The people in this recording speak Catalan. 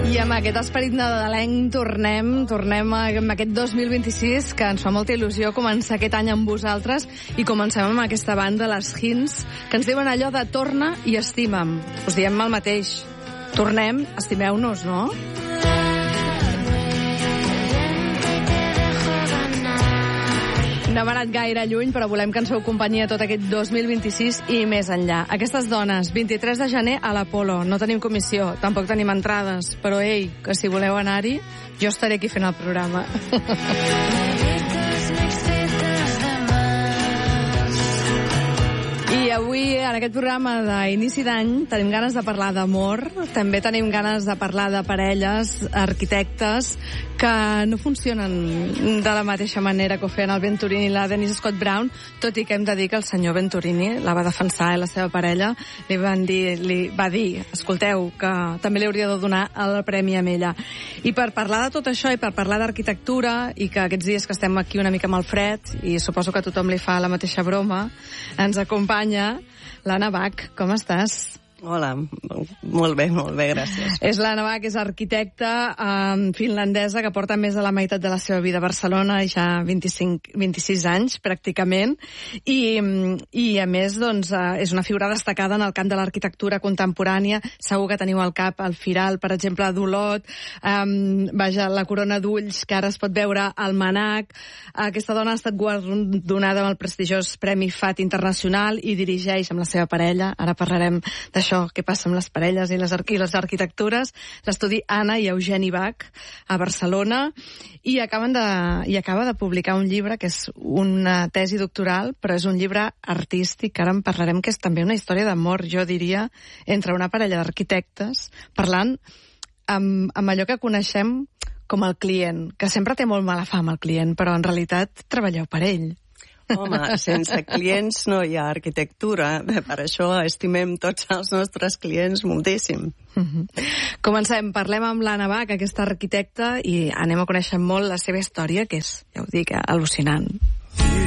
I amb aquest esperit nadalenc tornem amb aquest 2026, que ens fa molta il·lusió començar aquest any amb vosaltres, i comencem amb aquesta banda, les Hints, que ens diuen allò de torna i estima'm. Us diem el mateix. Tornem, estimeu-nos, no? No hem anat gaire lluny, però volem que ens feu companyia tot aquest 2026 i més enllà. Aquestes dones, 23 de gener a l'Apolo. No tenim comissió, tampoc tenim entrades, però ei, que si voleu anar-hi, jo estaré aquí fent el programa. I avui, en aquest programa d'inici d'any, tenim ganes de parlar d'amor, també tenim ganes de parlar de parelles, arquitectes, que no funcionen de la mateixa manera que ho feien el Venturini i la Denise Scott Brown, tot i que hem de dir que el senyor Venturini la va defensar, la seva parella, li va dir, escolteu, que també li hauria de donar el premi a ella. I per parlar de tot això, i per parlar d'arquitectura, i que aquests dies que estem aquí una mica amb el fred, i suposo que a tothom li fa la mateixa broma, ens acompanya l'Anna Bach. Com estàs? Hola, molt bé, gràcies. És l'Anna Bach, és arquitecta finlandesa que porta més de la meitat de la seva vida a Barcelona, ja 26 anys, pràcticament, i a més, doncs, és una figura destacada en el camp de l'arquitectura contemporània. Segur que teniu al cap el Firal, per exemple, d'Olot, la Corona d'Ulls, que ara es pot veure al Manac. Aquesta dona ha estat guardonada amb el prestigiós Premi FAT Internacional i dirigeix amb la seva parella, ara parlarem d'això, què passa amb les parelles i les arquitectures, l'estudi Anna i Eugeni Bach a Barcelona, i acaba de publicar un llibre que és una tesi doctoral, però és un llibre artístic, que ara en parlarem, que és també una història d'amor, jo diria, entre una parella d'arquitectes, parlant amb allò que coneixem com el client, que sempre té molt mala fama el client, però en realitat treballeu per ell. Home, sense clients no hi ha arquitectura. Per això estimem tots els nostres clients moltíssim. Comencem, parlem amb l'Anna Bach, aquesta arquitecta, i anem a conèixer molt la seva història, que és, ja ho dic, al·lucinant.